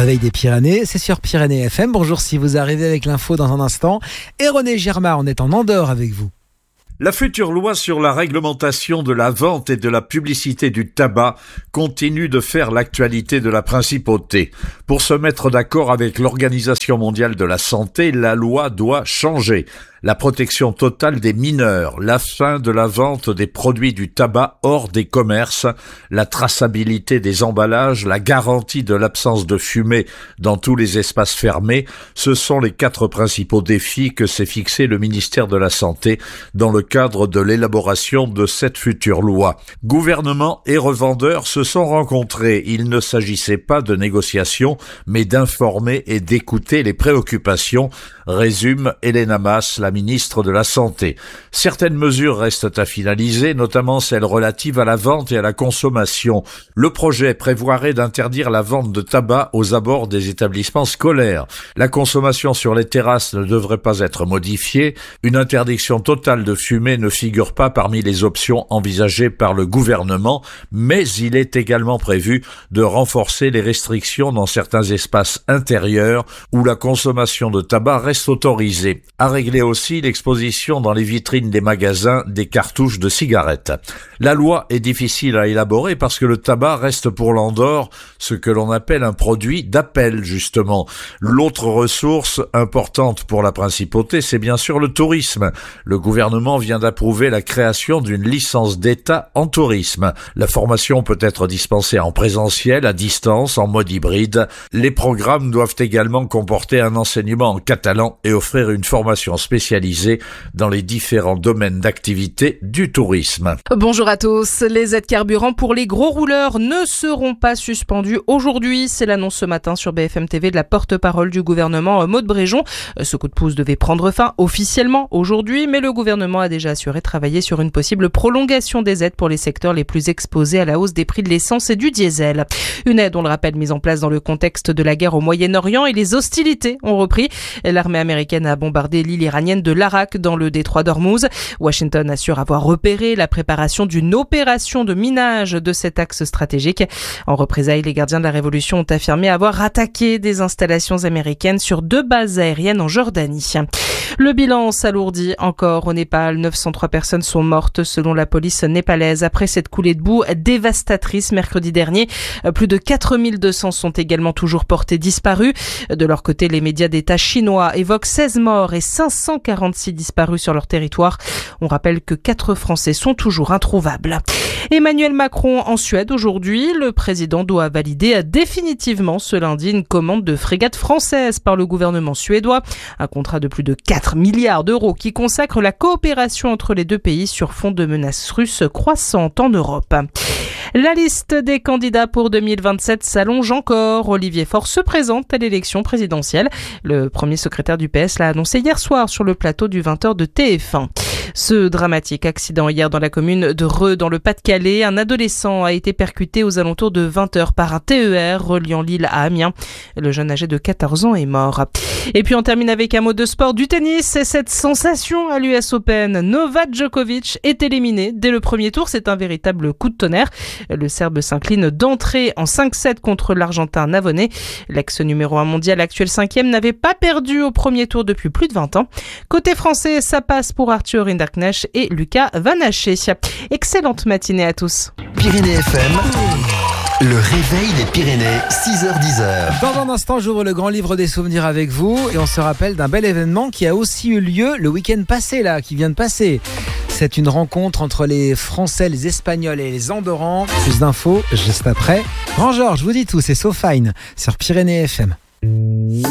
réveil des Pyrénées, c'est sur Pyrénées FM. Bonjour si vous arrivez avec l'info dans un instant. Et René Girmard, on est en Andorre avec vous. La future loi sur la réglementation de la vente et de la publicité du tabac continue de faire l'actualité de la principauté. Pour se mettre d'accord avec l'Organisation mondiale de la santé, la loi doit changer. La protection totale des mineurs, la fin de la vente des produits du tabac hors des commerces, la traçabilité des emballages, la garantie de l'absence de fumée dans tous les espaces fermés, ce sont les 4 principaux défis que s'est fixé le ministère de la Santé dans le cadre de l'élaboration de cette future loi. Gouvernement et revendeurs se sont rencontrés. Il ne s'agissait pas de négociations, mais d'informer et d'écouter les préoccupations, résume Hélène Mas, la ministre de la Santé. Certaines mesures restent à finaliser, notamment celles relatives à la vente et à la consommation. Le projet prévoirait d'interdire la vente de tabac aux abords des établissements scolaires. La consommation sur les terrasses ne devrait pas être modifiée. Une interdiction totale de fumer ne figure pas parmi les options envisagées par le gouvernement, mais il est également prévu de renforcer les restrictions dans certains espaces intérieurs où la consommation de tabac reste autorisée. À régler aussi l'exposition dans les vitrines des magasins des cartouches de cigarettes. La loi est difficile à élaborer parce que le tabac reste pour l'Andorre ce que l'on appelle un produit d'appel, justement. L'autre ressource importante pour la principauté, c'est bien sûr le tourisme. Le gouvernement vient d'approuver la création d'une licence d'État en tourisme. La formation peut être dispensée en présentiel, à distance, en mode hybride. Les programmes doivent également comporter un enseignement en catalan et offrir une formation spécialisée dans les différents domaines d'activité du tourisme. Bonjour à tous. Les aides carburant pour les gros rouleurs ne seront pas suspendues aujourd'hui. C'est l'annonce ce matin sur BFM TV de la porte-parole du gouvernement, Maud Bréjon. Ce coup de pouce devait prendre fin officiellement aujourd'hui, mais le gouvernement a déjà assuré travailler sur une possible prolongation des aides pour les secteurs les plus exposés à la hausse des prix de l'essence et du diesel. Une aide, on le rappelle, mise en place dans le contexte de la guerre au Moyen-Orient et les hostilités ont repris. L'armée américaine a bombardé l'île iranienne de l'Arak dans le détroit d'Ormuz. Washington assure avoir repéré la préparation d'une opération de minage de cet axe stratégique. En représailles, les gardiens de la Révolution ont affirmé avoir attaqué des installations américaines sur 2 bases aériennes en Jordanie. Le bilan s'alourdit encore au Népal. 903 personnes sont mortes selon la police népalaise après cette coulée de boue dévastatrice mercredi dernier. Plus de 4200 sont également toujours portés disparus. De leur côté, les médias d'État chinois évoquent 16 morts et 546 disparus sur leur territoire. On rappelle que 4 Français sont toujours introuvables. Emmanuel Macron en Suède aujourd'hui. Le président doit valider définitivement ce lundi une commande de frégate française par le gouvernement suédois. Un contrat de plus de 4 milliards d'euros qui consacre la coopération entre les deux pays sur fond de menaces russes croissantes en Europe. La liste des candidats pour 2027 s'allonge encore. Olivier Faure se présente à l'élection présidentielle. Le premier secrétaire du PS l'a annoncé hier soir sur le plateau du 20h de TF1. Ce dramatique accident hier dans la commune de Reux, dans le Pas-de-Calais. Un adolescent a été percuté aux alentours de 20h par un TER reliant Lille à Amiens. Le jeune âgé de 14 ans est mort. Et puis on termine avec un mot de sport, du tennis. Et cette sensation à l'US Open. Novak Djokovic est éliminé dès le premier tour. C'est un véritable coup de tonnerre. Le Serbe s'incline d'entrée en 5-7 contre l'Argentin Navone. L'ex numéro 1 mondial, actuel 5e, n'avait pas perdu au premier tour depuis plus de 20 ans. Côté français, ça passe pour Arthur Hinderknecht et Lucas Van Haché. Excellente matinée à tous. Pyrénées FM, le réveil des Pyrénées, 6h-10h. Dans un instant, j'ouvre le grand livre des souvenirs avec vous et on se rappelle d'un bel événement qui a aussi eu lieu le week-end passé, qui vient de passer. C'est une rencontre entre les Français, les Espagnols et les Andorrans. Plus d'infos juste après. Grand Georges, je vous dis tout, c'est So Fine sur Pyrénées FM.